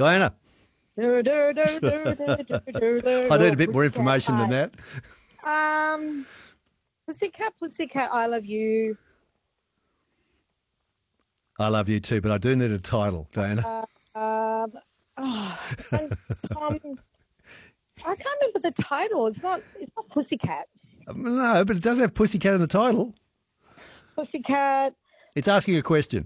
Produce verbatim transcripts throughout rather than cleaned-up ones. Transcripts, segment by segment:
Diana. Do, do, do, do, do, do, do, do. I need a bit more Pussycat, information than that. Um, Pussycat, Pussycat, I love you. I love you too, but I do need a title, Diana. Uh, um, oh, and Tom, I can't remember the title. It's not. It's not Pussycat. No, but it does have Pussycat in the title. Pussycat. It's asking a question.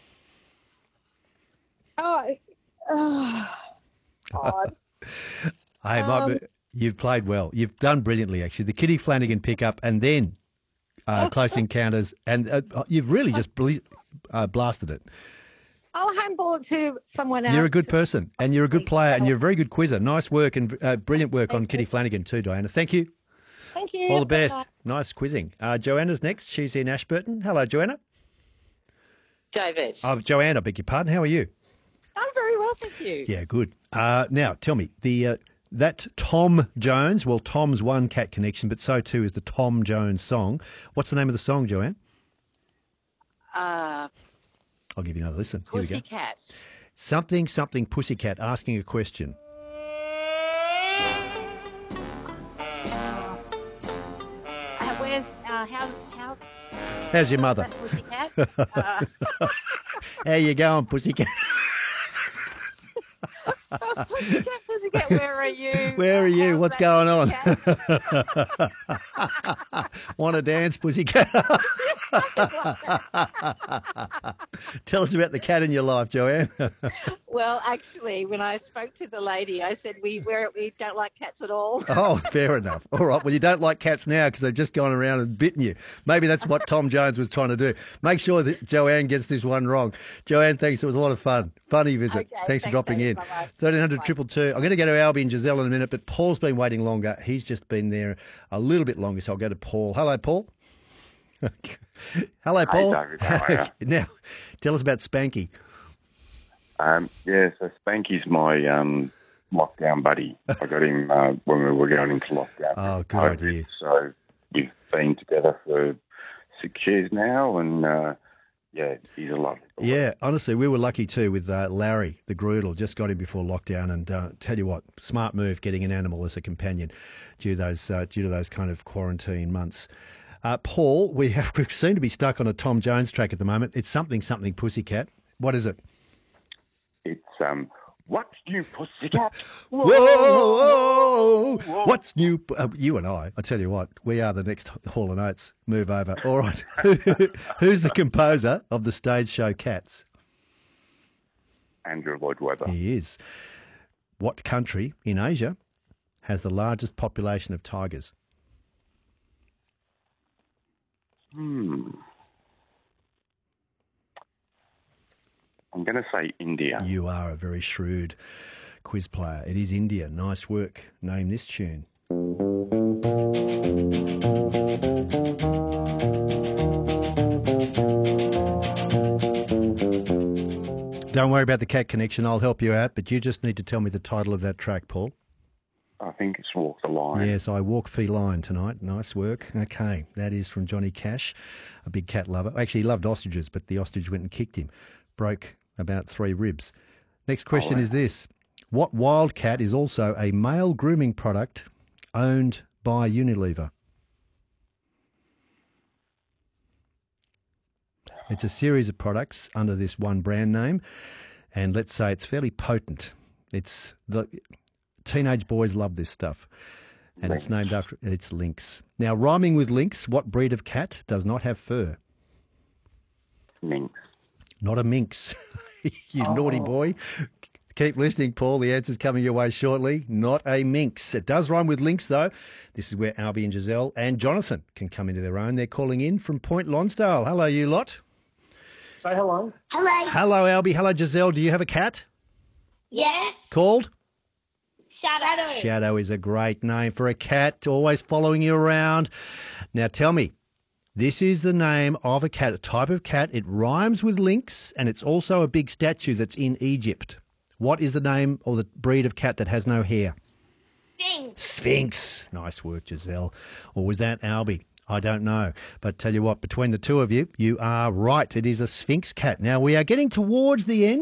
Oh, oh God. Hey, Um, my, you've played well. You've done brilliantly, actually. The Kitty Flanagan pickup and then uh, Close Encounters, and uh, you've really just ble- uh, blasted it. I'll handball it to someone else. You're a good person, and you're a good player, and you're a very good quizzer. Nice work and uh, brilliant work on Kitty Flanagan too, Diana. Thank you. Thank you. All the best. Bye-bye. Nice quizzing. Uh, Joanna's next. She's in Ashburton. Hello, Joanna. David. Oh, Joanne, I beg your pardon. How are you? I'm very well, thank you. Yeah, good. Uh, now, tell me, the uh, that Tom Jones, well, Tom's one cat connection, but so too is the Tom Jones song. What's the name of the song, Joanne? Uh, I'll give you another listen. Here we go. Pussycat. Something, something, Pussycat, asking a question. Uh, where's, uh, how, how, How's your mother? that Pussycat? uh, How you going, Pussycat? oh, Pussycat, Pussycat, where are you? Where are you? How's What's that going on? Pussycat? Want to dance, Pussycat? Tell us about the cat in your life, Joanne. Well, actually, when I spoke to the lady, I said we we're, we don't like cats at all. Oh, fair enough. All right. Well, you don't like cats now because they've just gone around and bitten you. Maybe that's what Tom Jones was trying to do. Make sure that Joanne gets this one wrong. Joanne, thanks. It was a lot of fun. Funny visit. Okay, thanks, for thanks, dropping David. in. Bye-bye. thirteen hundred, two two two. I'm going to go to Albie and Giselle in a minute, but Paul's been waiting longer. He's just been there a little bit longer, so I'll go to Paul. Hello, Paul. Hello, Paul. Hey, David, how are you? Now, tell us about Spanky. Um, yeah, so Spanky's my um, lockdown buddy. I got him uh, when we were going into lockdown. Oh, good COVID. idea. So we've been together for six years now, and uh, yeah, he's a lovely boy. Yeah, honestly, we were lucky too with uh, Larry, the Groodle. Just got him before lockdown, and uh, tell you what, smart move getting an animal as a companion due those uh, due to those kind of quarantine months. Uh, Paul, we have we seem to be stuck on a Tom Jones track at the moment. It's something something Pussycat. What is it? It's um, what's new, Pussycat? Whoa, whoa, whoa. What's new? Uh, you and I, I tell you what, we are the next Hall and Oates. Move over. All right. Who's the composer of the stage show Cats? Andrew Lloyd Webber. He is. What country in Asia has the largest population of tigers? Hmm. I'm going to say India. You are a very shrewd quiz player. It is India. Nice work. Name this tune. Don't worry about the cat connection. I'll help you out, but you just need to tell me the title of that track, Paul. I think it's Walk the Line. Yes, I walk feline tonight. Nice work. Okay, that is from Johnny Cash, a big cat lover. Actually, he loved ostriches, but the ostrich went and kicked him. Broke about three ribs. Next question Oh, is this. What wild cat is also a male grooming product owned by Unilever? It's a series of products under this one brand name, and let's say it's fairly potent. It's the teenage boys love this stuff, and Lynx. it's named after it's Lynx. Now, rhyming with lynx, what breed of cat does not have fur? Minx. Not a minx. You naughty boy. Keep listening, Paul. The answer's coming your way shortly. Not a minx. It does rhyme with lynx, though. This is where Albie and Giselle and Jonathan can come into their own. They're calling in from Point Lonsdale. Hello, you lot. Say hello. Hello. Hello, Albie. Hello, Giselle. Do you have a cat Yes. called? Shadow. Shadow is a great name for a cat, always following you around. Now, tell me, this is the name of a cat, a type of cat. It rhymes with lynx, and it's also a big statue that's in Egypt. What is the name or the breed of cat that has no hair? Sphinx. Sphinx. Nice work, Giselle. Or was that Albie? I don't know. But tell you what, between the two of you, you are right. It is a Sphinx cat. Now, we are getting towards the end.